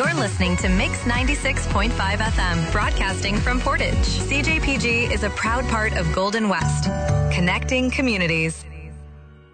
You're listening to Mix 96.5 FM, broadcasting from Portage. CJPG is a proud part of Golden West, connecting communities.